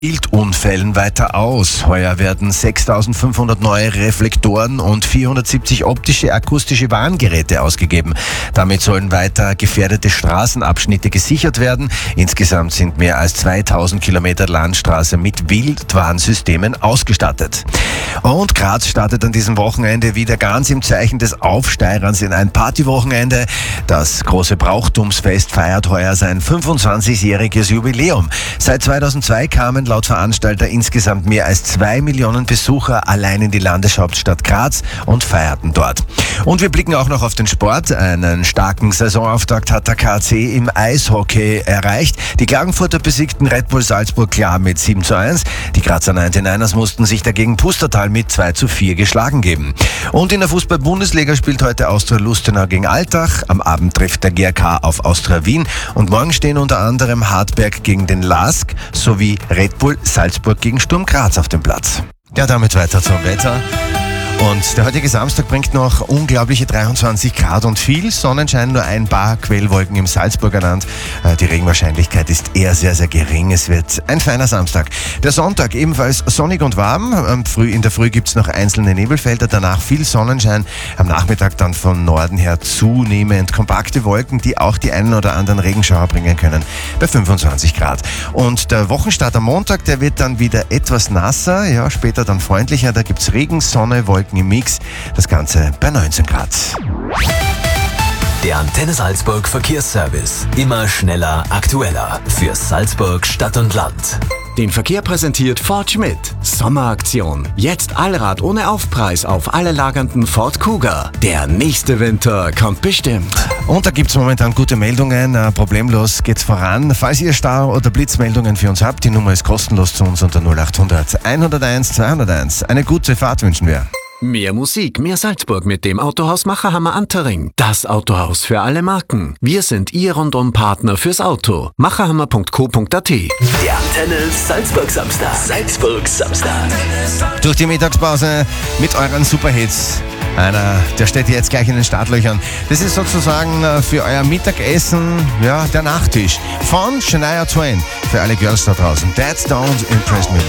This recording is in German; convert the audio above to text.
Bildunfällen weiter aus. Heuer werden 6.500 neue Reflektoren und 470 optische akustische Warngeräte ausgegeben. Damit sollen weiter gefährdete Straßenabschnitte gesichert werden. Insgesamt sind mehr als 2.000 Kilometer Landstraße mit Wildwarnsystemen ausgestattet. Und Graz startet an diesem Wochenende wieder ganz im Zeichen des Aufsteirens in ein Partywochenende. Das große Brauchtumsfest feiert heuer sein 25-jähriges Jubiläum. Seit 2002 kamen laut Veranstalter insgesamt mehr als 2 Millionen Besucher allein in die Landeshauptstadt Graz und feierten dort. Und wir blicken auch noch auf den Sport. Einen starken Saisonauftakt hat der KC im Eishockey erreicht. Die Klagenfurter besiegten Red Bull Salzburg klar mit 7:1. Die Grazer 99ers mussten sich dagegen Pustertal mit 2:4 geschlagen geben. Und in der Fußball-Bundesliga spielt heute Austria Lustenau gegen Altach. Am Abend trifft der GRK auf Austria Wien. Und morgen stehen unter anderem Hartberg gegen den LASK sowie Red Bull Salzburg gegen Sturm Graz auf dem Platz. Ja, damit weiter zum Wetter. Und der heutige Samstag bringt noch unglaubliche 23 Grad und viel Sonnenschein, nur ein paar Quellwolken im Salzburger Land. Die Regenwahrscheinlichkeit ist eher sehr, sehr gering. Es wird ein feiner Samstag. Der Sonntag ebenfalls sonnig und warm. In der Früh gibt es noch einzelne Nebelfelder, danach viel Sonnenschein. Am Nachmittag dann von Norden her zunehmend kompakte Wolken, die auch die einen oder anderen Regenschauer bringen können, bei 25 Grad. Und der Wochenstart am Montag, der wird dann wieder etwas nasser, ja, später dann freundlicher. Da gibt es Regen, Sonne, Wolken im Mix, das Ganze bei 19 Grad. Der Antenne Salzburg Verkehrsservice. Immer schneller, aktueller. Für Salzburg Stadt und Land. Den Verkehr präsentiert Ford Schmidt. Sommeraktion. Jetzt Allrad ohne Aufpreis auf alle lagernden Ford Kuga. Der nächste Winter kommt bestimmt. Und da gibt's momentan gute Meldungen. Problemlos geht's voran. Falls ihr Stau- oder Blitzmeldungen für uns habt, die Nummer ist kostenlos zu uns unter 0800 101 201. Eine gute Fahrt wünschen wir. Mehr Musik, mehr Salzburg mit dem Autohaus Macherhammer Antering. Das Autohaus für alle Marken. Wir sind Ihr Rundum-Partner fürs Auto. macherhammer.co.at. Der Antenne Salzburg Samstag. Salzburg Samstag. Durch die Mittagspause mit euren Superhits. Einer, der steht jetzt gleich in den Startlöchern. Das ist sozusagen für euer Mittagessen, ja, der Nachtisch von Shania Twain. Für alle Girls da draußen. That don't impress me.